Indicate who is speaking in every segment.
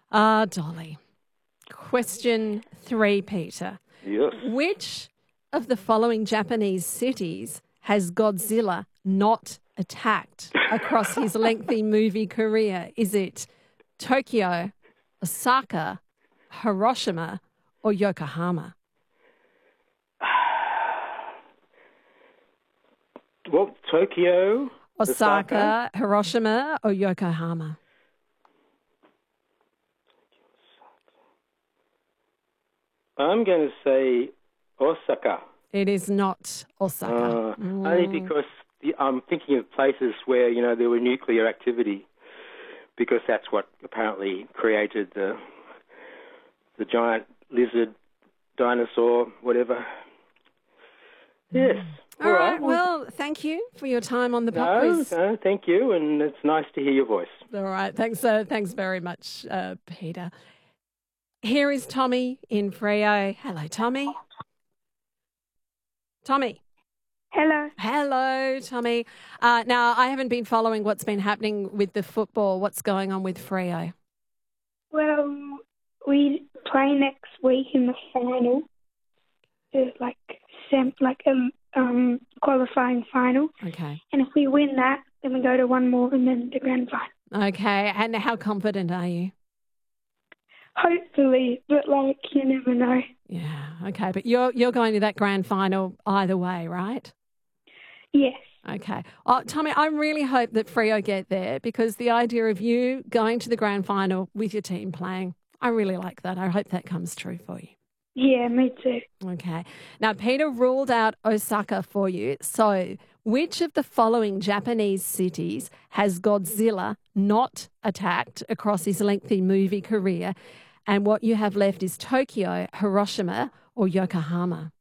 Speaker 1: Dolly. Question 3, Peter.
Speaker 2: Yes.
Speaker 1: Which of the following Japanese cities has Godzilla not attacked across his lengthy movie career? Is it Tokyo, Osaka, Hiroshima, or Yokohama?
Speaker 2: Well, Tokyo,
Speaker 1: Osaka, Hiroshima, or Yokohama?
Speaker 2: I'm going to say Osaka.
Speaker 1: It is not Osaka.
Speaker 2: Only because I'm thinking of places where, you know, there were nuclear activity, because that's what apparently created the giant lizard, dinosaur, whatever. Yes.
Speaker 1: All right. Well, thank you for your time on the pop quiz.
Speaker 2: No, thank you, and it's nice to hear your voice.
Speaker 1: All right. Thanks very much, Peter. Here is Tommy in Freo. Hello, Tommy. Tommy.
Speaker 3: Hello.
Speaker 1: Hello, Tommy. Now, I haven't been following what's been happening with the football. What's going on with Freo?
Speaker 3: Well, we play next week in the final. It's like qualifying final.
Speaker 1: Okay.
Speaker 3: And if we win that, then we go to one more and then the grand final.
Speaker 1: Okay. And how confident are you?
Speaker 3: Hopefully, but you never know.
Speaker 1: Yeah. Okay. But you're going to that grand final either way, right?
Speaker 3: Yes.
Speaker 1: Okay. Oh, Tommy, I really hope that Freo get there, because the idea of you going to the grand final with your team playing, I really like that. I hope that comes true for you.
Speaker 3: Yeah, me too.
Speaker 1: Okay. Now, Peter ruled out Osaka for you. So, which of the following Japanese cities has Godzilla not attacked across his lengthy movie career? And what you have left is Tokyo, Hiroshima, or Yokohama.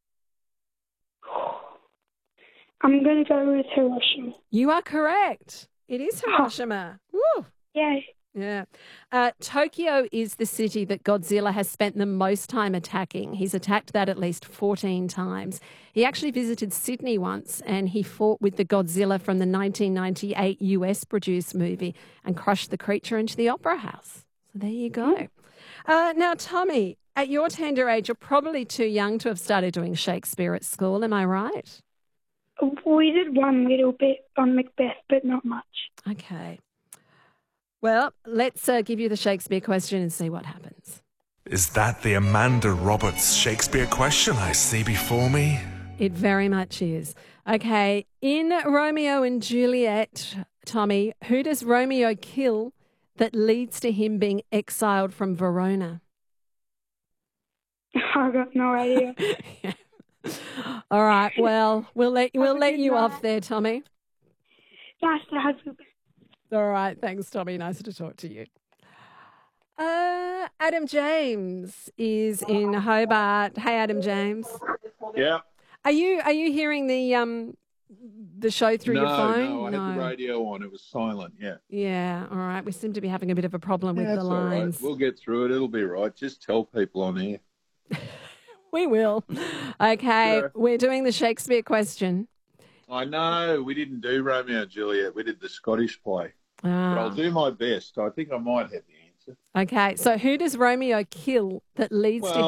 Speaker 3: I'm going to go with Hiroshima.
Speaker 1: You are correct. It is Hiroshima. Woo.
Speaker 3: Yay.
Speaker 1: Yeah. Tokyo is the city that Godzilla has spent the most time attacking. He's attacked that at least 14 times. He actually visited Sydney once, and he fought with the Godzilla from the 1998 US-produced movie and crushed the creature into the Opera House. So there you go. Now, Tommy, at your tender age, you're probably too young to have started doing Shakespeare at school. Am I right?
Speaker 3: We did one little bit on Macbeth, but not much.
Speaker 1: Okay. Well, let's give you the Shakespeare question and see what happens.
Speaker 4: Is that the Amanda Roberts Shakespeare question I see before me?
Speaker 1: It very much is. Okay, in Romeo and Juliet, Tommy, who does Romeo kill that leads to him being exiled from Verona?
Speaker 3: I got no idea.
Speaker 1: Yeah. All right, well, we'll let you off there, Tommy.
Speaker 3: Nice to have you.
Speaker 1: All right, thanks, Tommy. Nice to talk to you. Adam James is in Hobart. Hey, Adam James.
Speaker 5: Yeah.
Speaker 1: Are you hearing the show through your phone?
Speaker 5: No, I had the radio on. It was silent, yeah.
Speaker 1: Yeah, all right. We seem to be having a bit of a problem with the lines.
Speaker 5: All right. We'll get through it. It'll be right. Just tell people on here.
Speaker 1: We will. Okay,
Speaker 5: Sure.
Speaker 1: We're doing the Shakespeare question.
Speaker 5: I know. We didn't do Romeo and Juliet. We did the Scottish play. But I'll do my best. I think I might have the answer.
Speaker 1: Okay, so who does Romeo kill that leads to